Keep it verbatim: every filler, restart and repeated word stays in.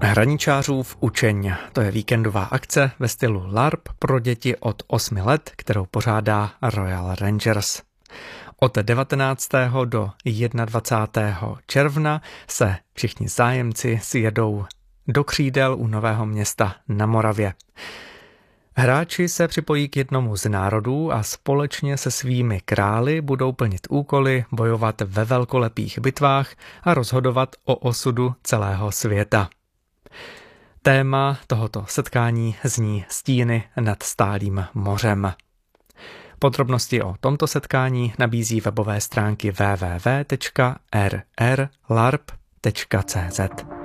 Hraničářův učeň. To je víkendová akce ve stylu LARP pro děti od osmi let, kterou pořádá Royal Rangers. Od devatenáctého do dvacátého prvního června se všichni zájemci sjedou do křídel u Nového Města na Moravě. Hráči se připojí k jednomu z národů a společně se svými králi budou plnit úkoly, bojovat ve velkolepých bitvách a rozhodovat o osudu celého světa. Téma tohoto setkání zní Stíny nad stálým mořem. Podrobnosti o tomto setkání nabízí webové stránky w w w tečka r r larp tečka c z.